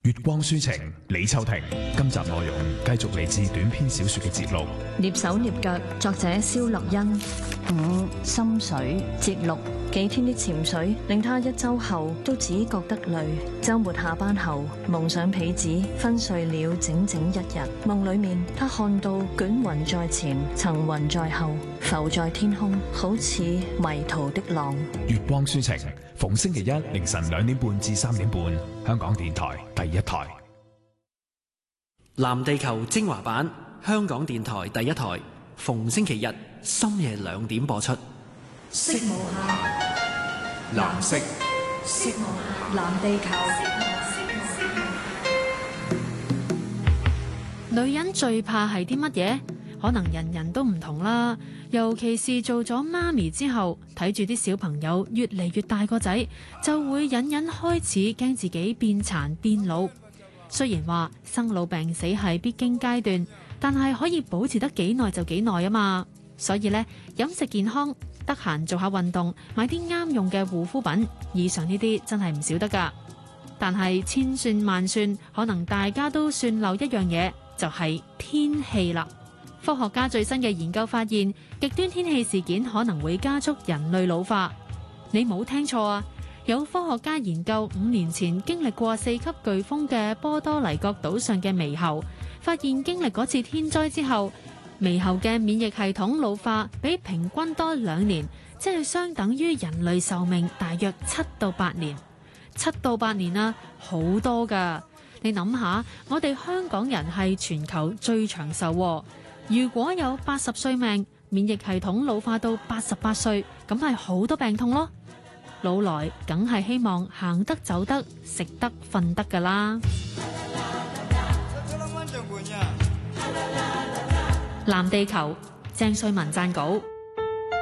月光書情，李秋婷。今集內容繼續嚟自短篇小說嘅節錄。 躡手躡腳，作者蕭樂欣。心水節錄，幾天的潛水令他一周後都只覺得累。周末下班後，夢想被子昏睡了整整一日。夢裏面，他看到捲雲在前，層雲在後，浮在天空，好似迷途的浪。 月光書情，逢星期一凌晨2點半至3點半，香港電台第一台。 藍地球精華版，香港電台第一台，逢星期日深夜2點播出。 色無限， 藍色， 色無限，藍地球。 女人最怕係啲乜嘢？可能人人都唔同啦，尤其是做咗媽咪之後，睇住啲小朋友越嚟越大個仔，就會隱隱開始驚自己變殘變老。雖然話生老病死係必經階段，但係可以保持得幾耐就幾耐啊嘛。所以呢，飲食健康，得閒做下運動，買啲啱用嘅護膚品，以上呢啲真係唔少得㗎。但係千算萬算，可能大家都算漏一樣嘢，就係天氣啦。科學家最新嘅研究發現，極端天氣事件可能會加速人類老化。你冇聽錯啊！有科學家研究5年前經歷過4級颶風嘅波多黎各島上嘅獼猴，發現經歷嗰次天災之後，獼猴嘅免疫系統老化比平均多2年，即係相等於人類壽命大約7到8年。7到8年啊，好多㗎！你諗下，我哋香港人係全球最長壽喎。如果有80歲命，免疫系統老化到88歲，咁係好多病痛咯。老來梗係希望行得走得食得瞓得㗎啦。藍地球，鄭瑞文撰稿。